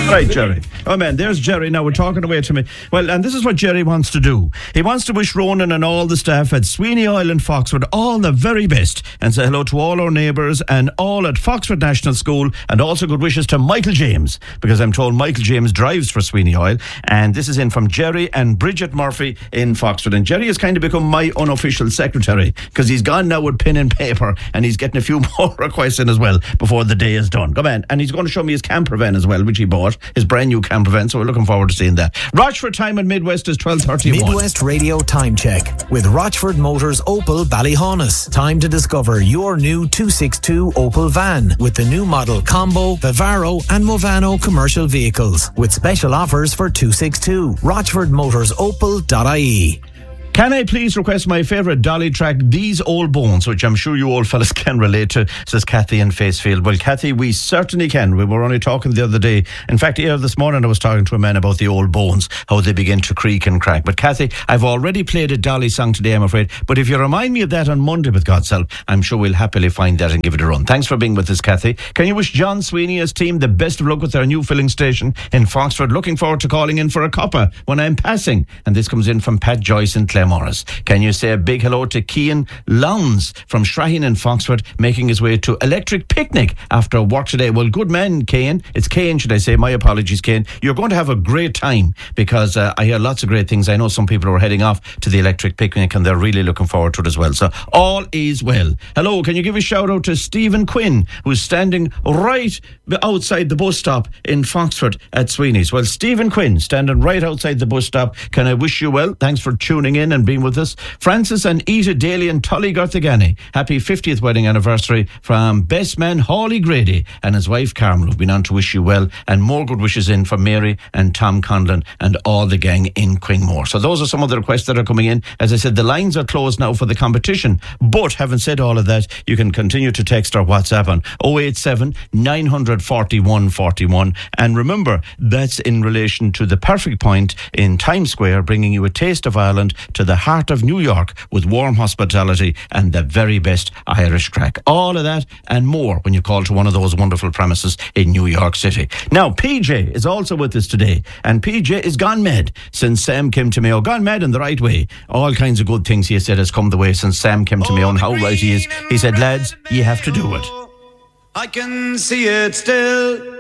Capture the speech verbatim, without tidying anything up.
Right, Jerry. Oh, man, there's Jerry. Now we're talking away to me. Well, and this is what Jerry wants to do. He wants to wish Ronan and all the staff at Sweeney Oil in Foxford all the very best and say hello to all our neighbours and all at Foxford National School, and also good wishes to Michael James, because I'm told Michael James drives for Sweeney Oil. And this is in from Jerry and Bridget Murphy in Foxford. And Jerry has kind of become my unofficial secretary because he's gone now with pen and paper and he's getting a few more requests in as well before the day is done. Come on. And he's going to show me his camper van as well, which he bought, his brand new camper van, so we're looking forward to seeing that. Rochford time in Midwest is twelve thirty-one. Midwest Radio Time Check with Rochford Motors Opel Ballyhaunis. Time to discover your new two sixty-two Opel van with the new model Combo, Vivaro and Movano commercial vehicles with special offers for two sixty-two. rochford motors opel dot I E. Can I please request my favourite Dolly track, These Old Bones, which I'm sure you old fellas can relate to, says Kathy in Facefield. Well, Kathy, we certainly can. We were only talking the other day. In fact, here this morning I was talking to a man about the old bones, how they begin to creak and crack. But Kathy, I've already played a Dolly song today, I'm afraid. But if you remind me of that on Monday with God's help, I'm sure we'll happily find that and give it a run. Thanks for being with us, Kathy. Can you wish John Sweeney and his team the best of luck with their new filling station in Foxford? Looking forward to calling in for a cuppa when I'm passing. And this comes in from Pat Joyce in Claremorris. Can you say a big hello to Cian Lowndes from Strahan in Foxford, making his way to Electric Picnic after work today? Well, good man, Cian. It's Cian, should I say. My apologies, Cian. You're going to have a great time because uh, I hear lots of great things. I know some people are heading off to the Electric Picnic and they're really looking forward to it as well. So all is well. Hello, can you give a shout out to Stephen Quinn, who's standing right outside the bus stop in Foxford at Sweeney's? Well, Stephen Quinn, standing right outside the bus stop, can I wish you well? Thanks for tuning in and being with us. Francis and Ita Daly and Tully Garthagani, happy fiftieth wedding anniversary from best man Hawley Grady and his wife Carmel, who've been on to wish you well, and more good wishes in from Mary and Tom Conlon and all the gang in Quingmore. So those are some of the requests that are coming in. As I said, the lines are closed now for the competition, but having said all of that, you can continue to text or WhatsApp on oh eight seven, nine four one, four one, and remember, that's in relation to the Perfect Point in Times Square, bringing you a taste of Ireland to the heart of New York with warm hospitality and the very best Irish crack. All of that and more when you call to one of those wonderful premises in New York City. Now, P J is also with us today, and P J is gone mad since Sam came to Mayo. Gone mad in the right way. All kinds of good things, he said, has come the way since Sam came to Mayo, and how right he is. He said, lads, you have to do it. I can see it still.